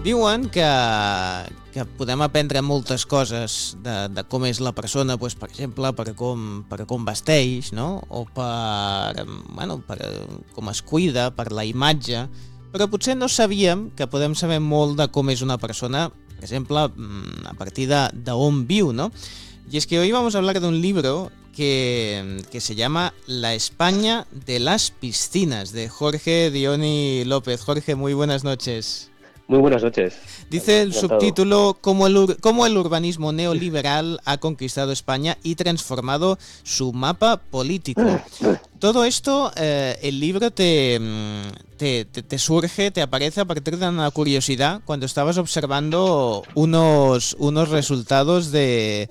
Diuen que podem aprendre moltes coses de com és la persona, doncs, per exemple, per com vesteix, no? O per com es cuida, per la imatge, però potser no sabíem que podem saber molt de com és una persona, per exemple, a partir d'on viu, ¿no? Y es que hoy vamos a hablar de un libro que se llama La España de las piscinas, de Jorge Diony López. Jorge, muy buenas noches. Muy buenas noches. Dice el Encantado. subtítulo cómo el urbanismo neoliberal ha conquistado España y transformado su mapa político. Todo esto, el libro te surge, te aparece a partir de una curiosidad cuando estabas observando unos resultados de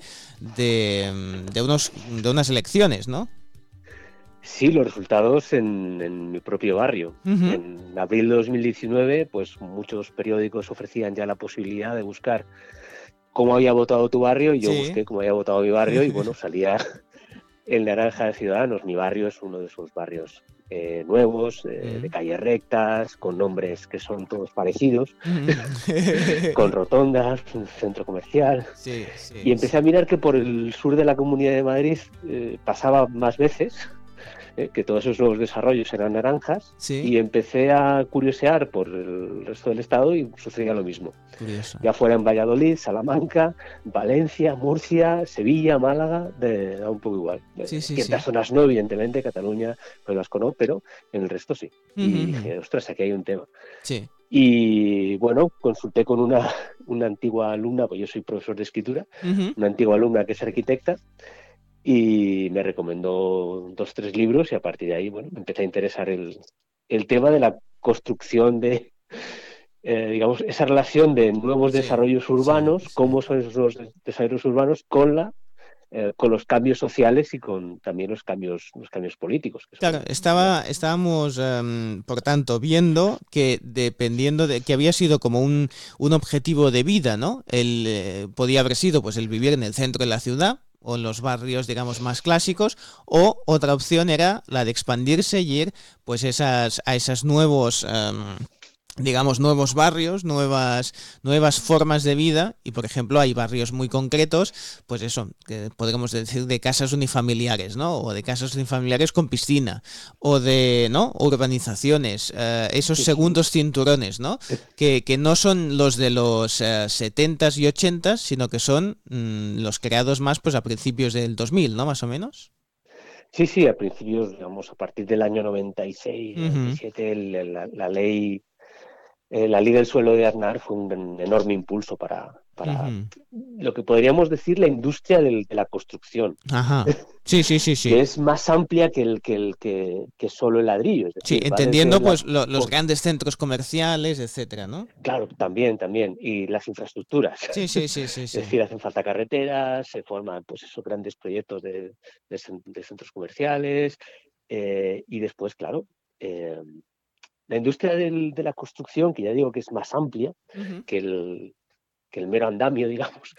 unas elecciones, ¿no? Sí, los resultados en mi propio barrio. Uh-huh. En abril de 2019, pues muchos periódicos ofrecían ya la posibilidad de buscar cómo había votado tu barrio, y yo busqué cómo había votado mi barrio, y bueno, salía el naranja de Ciudadanos. Mi barrio es uno de esos barrios nuevos, de calles rectas, con nombres que son todos parecidos, con rotondas, un centro comercial. Sí, y empecé a mirar que por el sur de la Comunidad de Madrid pasaba más veces, que todos esos nuevos desarrollos eran naranjas, y empecé a curiosear por el resto del estado y sucedía lo mismo. Curioso. Ya fuera en Valladolid, Salamanca, Valencia, Murcia, Sevilla, Málaga, da un poco igual. Ciertas zonas no, evidentemente, Cataluña, País Vasco no, pero en el resto sí. Y dije, ostras, aquí hay un tema. Sí. Y bueno, consulté con una antigua alumna, pues yo soy profesor de escritura, una antigua alumna que es arquitecta, y me recomendó 2-3 libros, y a partir de ahí, bueno, me empecé a interesar el tema de la construcción de, digamos, esa relación de nuevos desarrollos urbanos, cómo son esos nuevos desarrollos urbanos con los cambios sociales y con también los cambios políticos. Claro, estábamos, por tanto, viendo que dependiendo de que había sido como un objetivo de vida, ¿no? Podía haber sido pues el vivir en el centro de la ciudad o en los barrios, digamos, más clásicos, o otra opción era la de expandirse y ir pues a esos nuevos digamos, nuevos barrios, nuevas formas de vida, y por ejemplo hay barrios muy concretos, pues eso, que podríamos decir de casas unifamiliares, ¿no? O de casas unifamiliares con piscina, o de, ¿no? Urbanizaciones, esos segundos cinturones, ¿no? Que no son los de los 70s y 80s, sino que son los creados más pues a principios del 2000, ¿no? Más o menos. Sí, a principios, digamos, a partir del año 96, 97, la ley del suelo de Aznar fue un enorme impulso para lo que podríamos decir la industria de la construcción. Ajá. Sí. Que es más amplia que solo el ladrillo. Es decir, sí, entendiendo pues los grandes centros comerciales, etcétera, ¿no? Claro, también. Y las infraestructuras. Sí. Es decir, hacen falta carreteras, se forman pues esos grandes proyectos de centros comerciales, y después, claro, la industria de la construcción, que ya digo que es más amplia que el mero andamio, digamos,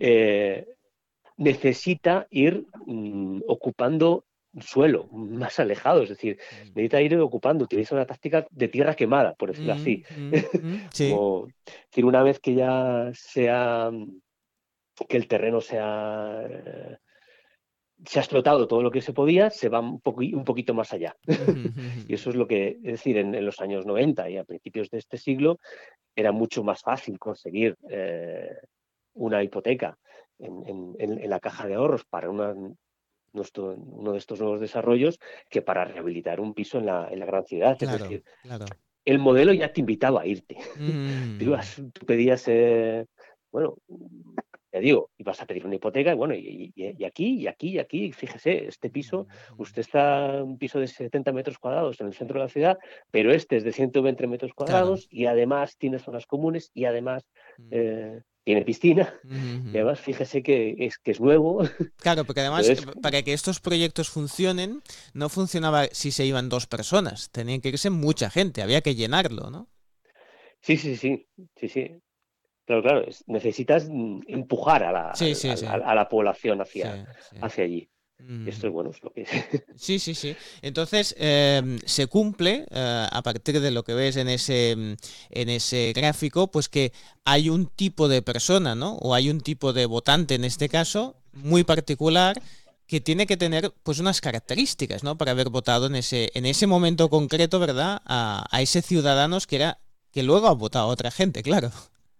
necesita ir ocupando suelo más alejado, es decir, necesita ir ocupando, utiliza una táctica de tierra quemada, por decirlo así. Como, es decir, una vez que ya que el terreno se ha explotado todo lo que se podía, se va un poquito más allá. Y eso es lo que, es decir, en los años 90 y a principios de este siglo era mucho más fácil conseguir una hipoteca en la caja de ahorros para uno de estos nuevos desarrollos que para rehabilitar un piso en la gran ciudad. Claro, es decir, claro. El modelo ya te invitaba a irte. Tú pedías, bueno, ya digo, ibas a pedir una hipoteca, bueno, y aquí, fíjese, este piso, usted está en un piso de 70 metros cuadrados en el centro de la ciudad, pero este es de 120 metros cuadrados, y además tiene zonas comunes, y además tiene piscina, y además fíjese que es nuevo. Claro, porque además, Entonces, para que estos proyectos funcionen, no funcionaba si se iban 2 personas, tenían que irse mucha gente, había que llenarlo, ¿no? Sí. Claro, necesitas empujar a la población hacia allí. Esto es bueno, es lo que... Sí, sí, sí. Entonces, se cumple, a partir de lo que ves en ese gráfico, pues que hay un tipo de persona, ¿no? O hay un tipo de votante, en este caso, muy particular, que tiene que tener pues unas características, ¿no? Para haber votado en ese momento concreto, ¿verdad? A ese ciudadanos que luego ha votado a otra gente, claro.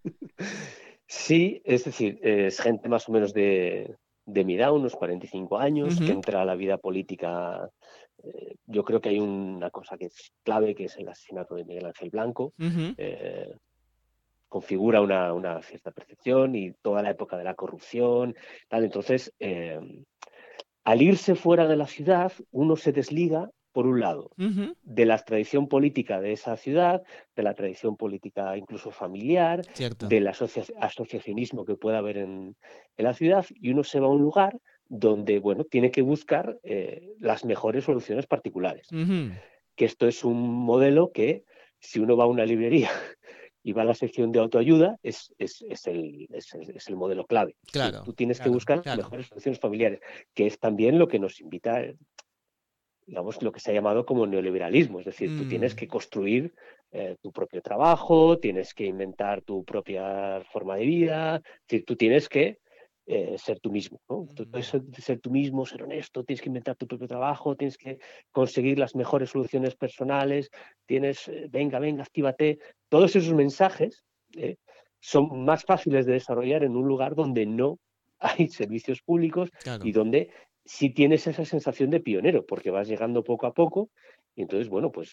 Sí, es decir, es gente más o menos de mi edad, unos 45 años, que Ujú, entra a la vida política. Yo creo que hay una cosa que es clave, que es el asesinato de Miguel Ángel Blanco. ujú, Eh, Configura una cierta percepción y toda la época de la corrupción. Tal. Entonces, al irse fuera de la ciudad, uno se desliga, por un lado, ujú. de la tradición política de esa ciudad, de la tradición política incluso familiar, Cierto. del asociacionismo que pueda haber en la ciudad, y uno se va a un lugar donde, bueno, tiene que buscar las mejores soluciones particulares. Ujú. Que esto es un modelo que, si uno va a una librería y va a la sección de autoayuda, es el modelo clave. Es decir, Claro, tú tienes que claro, buscar claro. mejores soluciones familiares, que es también lo que nos invita, digamos, lo que se ha llamado como neoliberalismo. Es decir, tú tienes Mm, que construir tu propio trabajo, tienes que inventar tu propia forma de vida, es decir, tú tienes que ser tú mismo, ¿no? Tú puedes ujú. ser tú mismo, ser honesto, tienes que inventar tu propio trabajo, tienes que conseguir las mejores soluciones personales, venga, venga, actívate. Todos esos mensajes eh, son más fáciles de desarrollar en un lugar donde no hay servicios públicos y Claro. donde sí tienes esa sensación de pionero, porque vas llegando poco a poco y entonces, bueno, pues,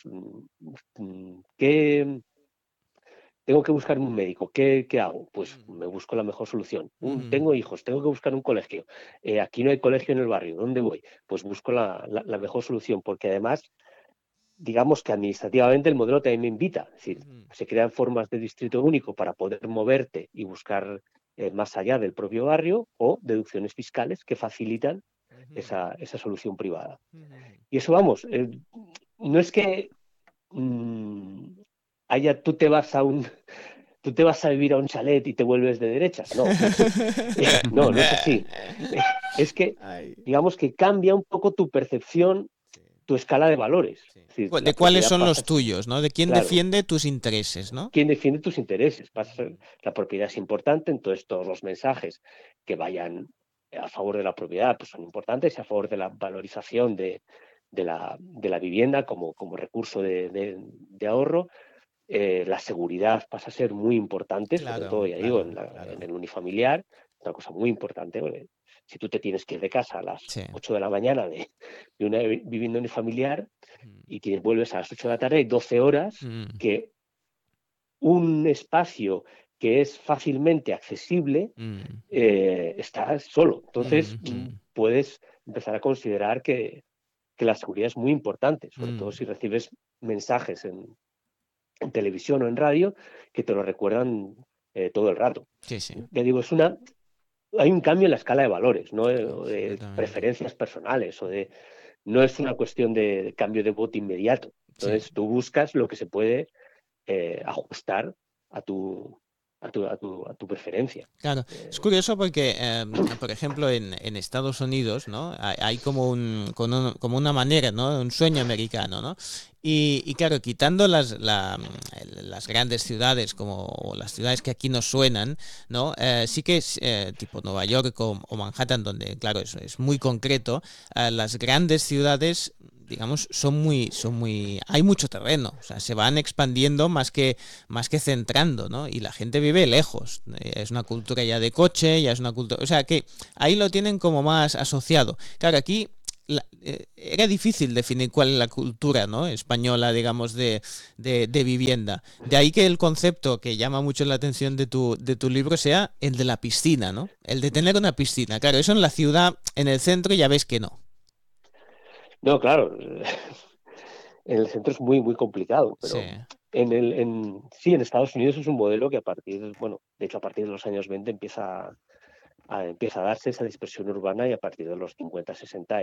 ¿qué tengo que buscarme un médico? ¿Qué hago? Pues Mm, me busco la mejor solución. ujú. Tengo hijos, tengo que buscar un colegio. Aquí no hay colegio en el barrio, ¿dónde voy? Pues busco la mejor solución, porque además, digamos que administrativamente el modelo también me invita. Es decir, Ujú, se crean formas de distrito único para poder moverte y buscar más allá del propio barrio, o deducciones fiscales que facilitan ujú, esa solución privada. ujú. Y eso, vamos, no es que mmm, tú te vas a tú te vas a vivir a un chalet y te vuelves de derechas. No, no, no es así. Es que, Ay, digamos que cambia un poco tu percepción, sí, tu escala de valores. sí. Es decir, De la cuáles propiedad son pasa a los ser, tuyos, ¿no? De quién claro, defiende tus intereses, ¿no? quién defiende tus intereses. Ujú, La propiedad es importante, entonces todos los mensajes que vayan a favor de la propiedad pues son importantes, y a favor de la valorización de la vivienda como recurso de ahorro. La seguridad pasa a ser muy importante, sobre claro, todo, ya digo, claro, claro. en el unifamiliar, una cosa muy importante, porque si tú te tienes que ir de casa a las Sí. 8 de la mañana de una vivienda unifamiliar Mm, y te vuelves a las 8 de la tarde, hay 12 horas mm, que un espacio que es fácilmente accesible mm, está solo. Entonces, mm, puedes empezar a considerar que la seguridad es muy importante, sobre todo mm. si recibes mensajes en televisión o en radio que te lo recuerdan todo el rato. Sí, sí, Ya digo, hay un cambio en la escala de valores, no de absolutamente. preferencias personales, no es una cuestión de cambio de voto inmediato. Sí. Entonces tú buscas lo que se puede ajustar a a tu preferencia. Claro, es Eh, curioso porque, por ejemplo, en Estados Unidos, ¿no? Hay como como una manera, ¿no? Un sueño americano, ¿no? Y claro, quitando las grandes ciudades como o las ciudades que aquí nos suenan, ¿no? Sí que es tipo Nueva York o Manhattan, donde, claro, es muy concreto. Las grandes ciudades, digamos, hay mucho terreno, o sea, se van expandiendo más que centrando, ¿no? Y la gente vive lejos. Es una cultura ya de coche, ya es una cultura. O sea, que ahí lo tienen como más asociado. Claro, aquí era difícil definir cuál es la cultura, ¿no? Española, digamos, de vivienda. De ahí que el concepto que llama mucho la atención de tu libro sea el de la piscina, ¿no? El de tener una piscina. Claro, eso en la ciudad, en el centro, ya ves que no. no, claro, en el centro es muy, muy complicado, Sí. pero sí, en Estados Unidos es un modelo que bueno, de hecho a partir de los años 20 empieza a darse esa dispersión urbana, y a partir de los 50 60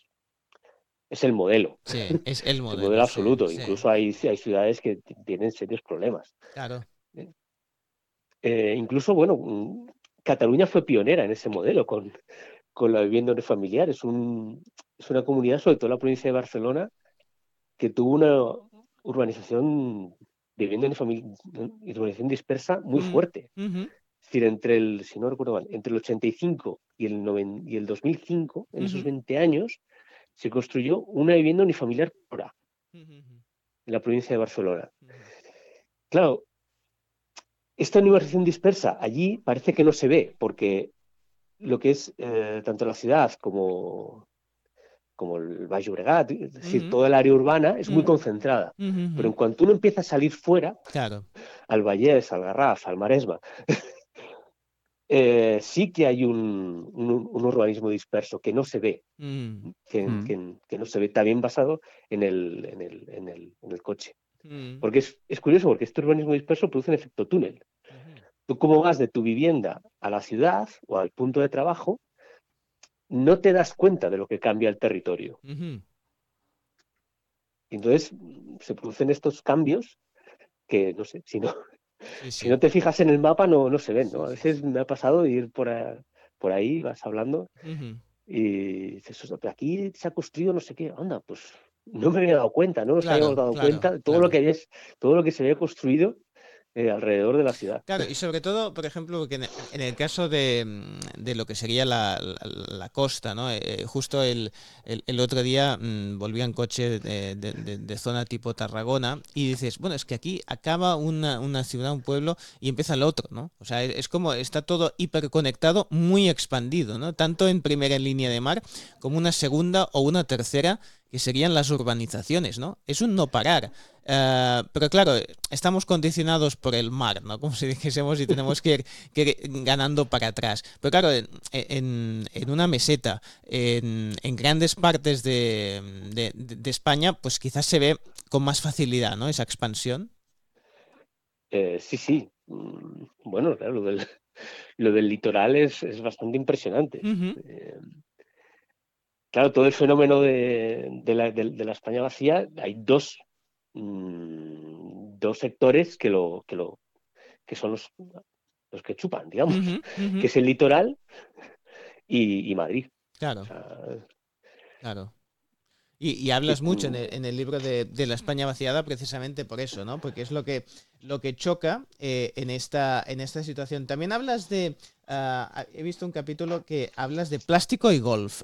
es el modelo, Sí, es el es el modelo, modelo sí, absoluto. sí. Incluso hay ciudades que tienen serios problemas. Claro. Incluso, bueno, Cataluña fue pionera en ese modelo con la vivienda unifamiliar. Es una comunidad, sobre todo en la provincia de Barcelona, que tuvo una urbanización de vivienda urbanización dispersa muy fuerte. Es decir, si no recuerdo mal, entre el 85 y el 2005, en esos 20 años, se construyó una vivienda unifamiliar por hora en la provincia de Barcelona. Claro, esta urbanización dispersa allí parece que no se ve, porque lo que es tanto la ciudad como el Baix Llobregat, es decir, toda el área urbana es muy concentrada. Pero en cuanto uno empieza a salir fuera, claro, al Vallès, al Garraf, al Maresme, sí que hay un urbanismo disperso que no se ve, que no se ve, también basado en el coche. Porque es curioso, porque este urbanismo disperso produce un efecto túnel. Tú, como vas de tu vivienda a la ciudad o al punto de trabajo, no te das cuenta de lo que cambia el territorio. Entonces se producen estos cambios que, no sé, si no te fijas en el mapa no se ven, ¿no? A veces me ha pasado de ir por ahí, vas hablando y dices, aquí se ha construido no sé qué, anda, pues no me había dado cuenta, no nos habíamos dado cuenta de todo lo que se había construido alrededor de la ciudad. Claro, y sobre todo, por ejemplo, que en el caso de lo que sería la costa, ¿no? Justo el otro día volvía en coche de zona tipo Tarragona y dices, bueno, es que aquí acaba una ciudad, un pueblo y empieza el otro, ¿no? O sea, es como está todo hiperconectado, muy expandido, ¿no? Tanto en primera línea de mar como una segunda o una tercera, que serían las urbanizaciones, ¿no? Es un no parar. Pero claro, estamos condicionados por el mar, ¿no? Como si dijésemos y tenemos que ir ganando para atrás. Pero claro, en una meseta, en grandes partes de España, pues quizás se ve con más facilidad, ¿no? Esa expansión. Sí. Bueno, claro, lo del litoral es bastante impresionante. Claro, todo el fenómeno de la España vacía, hay dos sectores que son los que chupan, digamos, que es el litoral y Madrid. Claro, O sea, claro. Y hablas mucho en el libro de la España vaciada precisamente por eso, ¿no? Porque es lo que choca en esta situación. También hablas de... he visto un capítulo que hablas de plástico y golf.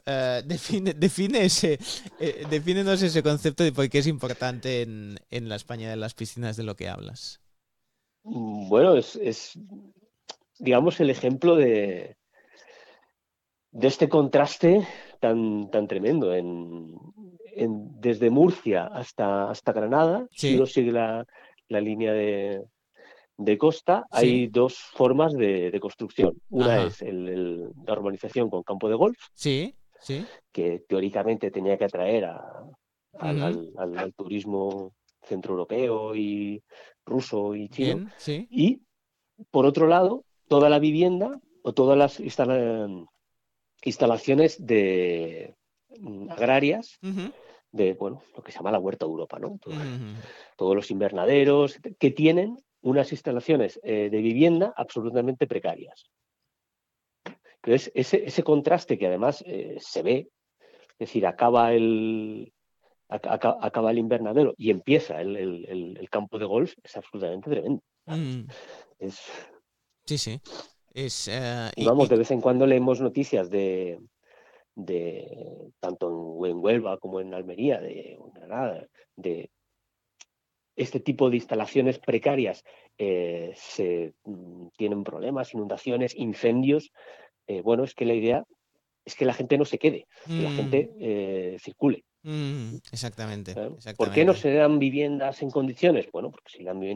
Defínenos ese concepto de por qué es importante en la España de las piscinas de lo que hablas. bueno, es digamos, el ejemplo de este contraste tan tremendo. Desde Murcia hasta Granada, si Sí, uno sigue la línea de costa, sí, hay dos formas de construcción. Una ajá, es la urbanización con campo de golf, sí, sí, que teóricamente tenía que atraer ujú, al turismo centroeuropeo y ruso y chino. bien, sí, Y, por otro lado, toda la vivienda o todas las instalaciones agrarias ujú, de, bueno, lo que se llama la Huerta de Europa, ¿no? ujú, Todos los invernaderos que tienen unas instalaciones de vivienda absolutamente precarias. Entonces, ese contraste que además se ve, es decir, acaba el invernadero y empieza el campo de golf, es absolutamente tremendo. ujú. Es, Sí, sí. Es, y vamos, de vez en cuando leemos noticias tanto en Huelva como en Almería, en Granada, de este tipo de instalaciones precarias tienen problemas, inundaciones, incendios. Bueno, es que la idea es que la gente no se quede, que la gente circule. exactamente, ¿Por qué no exactamente. se dan viviendas en condiciones? Bueno, porque si dan viviendas